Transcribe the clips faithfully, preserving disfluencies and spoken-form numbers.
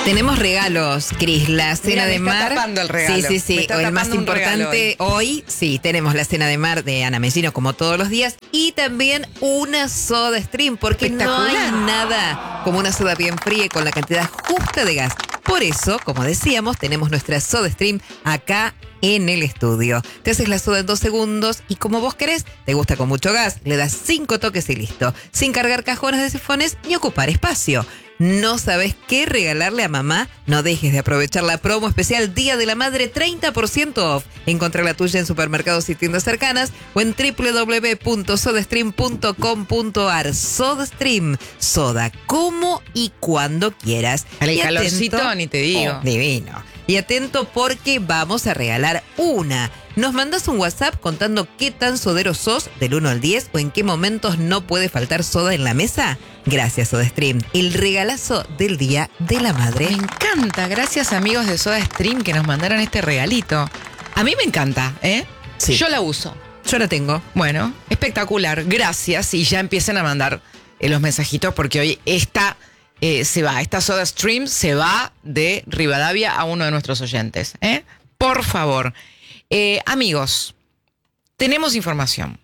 Tenemos regalos, Cris, la cena Mira, de me está mar. tapando el regalo. Sí, sí, sí. Me está O el más tapando un regalo importante hoy. sí, tenemos la cena de mar de Ana Mellino como todos los días y también una soda stream, porque no hay nada como una soda bien fría y con la cantidad justa de gas. Por eso, como decíamos, tenemos nuestra soda stream acá en el estudio. Te haces la soda en dos segundos y como vos querés, te gusta con mucho gas, le das cinco toques y listo. Sin cargar cajones de sifones ni ocupar espacio. ¿No sabes qué regalarle a mamá? No dejes de aprovechar la promo especial Día de la Madre treinta por ciento off. Encontrá la tuya en supermercados y tiendas cercanas o en doble u doble u doble u punto soda stream punto com punto a r. SodaStream, soda como y cuando quieras. El Y calorcito, atento, ni te digo. oh, divino. Y atento porque vamos a regalar una. Nos mandas un WhatsApp contando qué tan sodero sos del uno al diez o en qué momentos no puede faltar soda en la mesa. Gracias, SodaStream, el regalazo del Día de la Madre. Me encanta. Gracias, amigos de SodaStream, que nos mandaron este regalito. A mí me encanta, ¿eh? Sí. Yo la uso. Yo la tengo. Bueno, espectacular. Gracias. Y ya empiecen a mandar eh, los mensajitos porque hoy esta eh, se va. Esta SodaStream se va de Rivadavia a uno de nuestros oyentes, ¿eh? Por favor. Eh, amigos, tenemos información.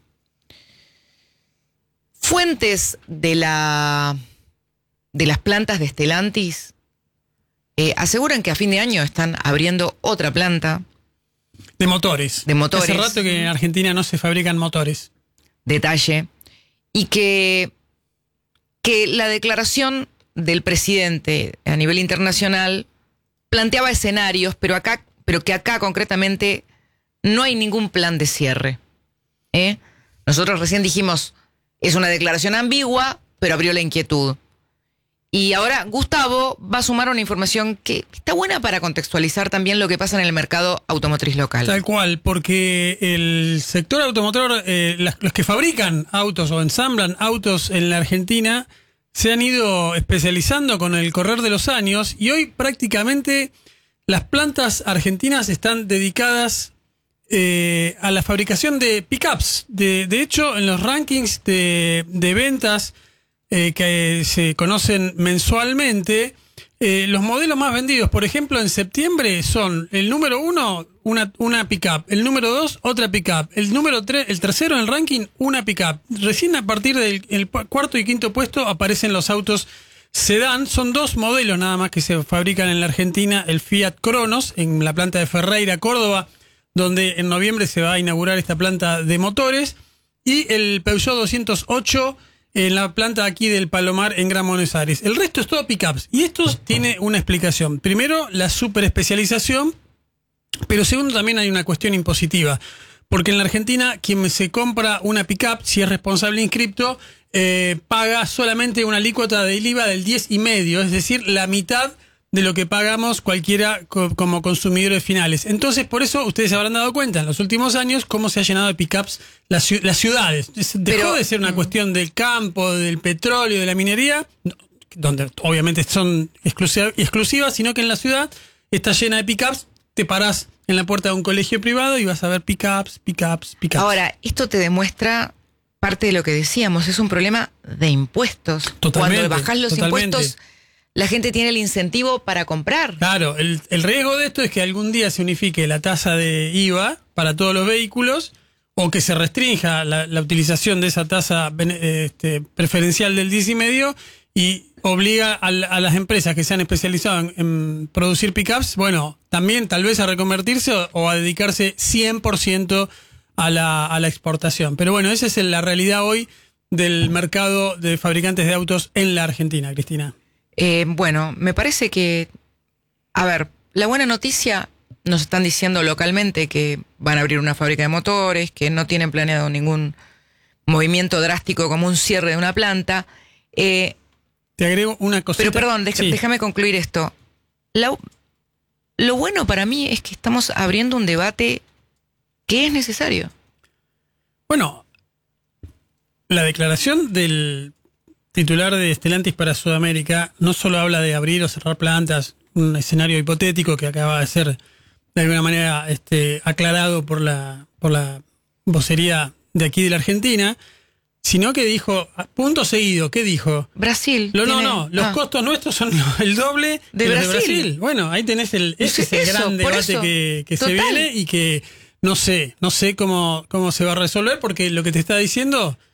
Fuentes de la de las plantas de Stellantis eh, aseguran que a fin de año están abriendo otra planta De motores. de motores. Hace rato que en Argentina no se fabrican motores. Detalle. Y que, que la declaración del presidente a nivel internacional planteaba escenarios, pero acá, pero que acá concretamente no hay ningún plan de cierre. ¿Eh? Nosotros recién dijimos, es una declaración ambigua, pero abrió la inquietud. Y ahora Gustavo va a sumar una información que está buena para contextualizar también lo que pasa en el mercado automotriz local. Tal cual, porque el sector automotor, eh, las- los que fabrican autos o ensamblan autos en la Argentina, se han ido especializando con el correr de los años y hoy prácticamente las plantas argentinas están dedicadas eh, a la fabricación de pickups. De, de hecho, en los rankings de, de ventas eh, que se conocen mensualmente, eh, los modelos más vendidos, por ejemplo, en septiembre son el número uno, una, una pickup, el número dos, otra pickup, el número tres, el tercero en el ranking, una pickup. Recién a partir del el cuarto y quinto puesto aparecen los autos sedán. Son dos modelos nada más que se fabrican en la Argentina, el Fiat Cronos en la planta de Ferreira, Córdoba, donde en noviembre se va a inaugurar esta planta de motores, y el Peugeot doscientos ocho en la planta aquí del Palomar en Gran Buenos Aires. El resto es todo pickups. Y esto tiene una explicación. Primero, la superespecialización, pero segundo, también hay una cuestión impositiva. Porque en la Argentina, quien se compra una pickup, si es responsable inscripto, eh, paga solamente una alícuota del I V A del diez y medio, es decir, la mitad de lo que pagamos cualquiera co- como consumidores finales. Entonces, por eso ustedes se habrán dado cuenta en los últimos años cómo se ha llenado de pickups las, ciu- las ciudades. Es- Dejó Pero, de ser una cuestión del campo, del petróleo, de la minería, no, donde obviamente son exclusiva- exclusivas, sino que en la ciudad está llena de pickups. Te parás en la puerta de un colegio privado y vas a ver pickups, pickups, pickups. Ahora, esto te demuestra parte de lo que decíamos, es un problema de impuestos. Totalmente, Cuando bajás los totalmente. impuestos, la gente tiene el incentivo para comprar. Claro, el, el riesgo de esto es que algún día se unifique la tasa de I V A para todos los vehículos o que se restrinja la, la utilización de esa tasa bene- este, preferencial del diez y medio y obliga a, la- a las empresas que se han especializado en, en producir pickups, bueno, también tal vez a reconvertirse o, o a dedicarse cien por ciento a la, a la exportación. Pero bueno, esa es la realidad hoy del mercado de fabricantes de autos en la Argentina, Cristina. Eh, bueno, me parece que, a ver, la buena noticia, nos están diciendo localmente que van a abrir una fábrica de motores, que no tienen planeado ningún movimiento drástico como un cierre de una planta. Eh, Te agrego una cosita. pero perdón, deja- Sí. déjame concluir esto. La- lo bueno para mí es que estamos abriendo un debate que es necesario. Bueno, la declaración del titular de Stellantis para Sudamérica no solo habla de abrir o cerrar plantas, un escenario hipotético que acaba de ser de alguna manera este, aclarado por la, por la vocería de aquí de la Argentina, sino que dijo, punto seguido, ¿qué dijo? Brasil. Lo, no, tiene, no, los ah. costos nuestros son el doble de de, los Brasil. de Brasil. Bueno, ahí tenés el, ese es el Eso, gran por debate eso. que, que se Total. viene y que no sé, no sé cómo, cómo se va a resolver, porque lo que te está diciendo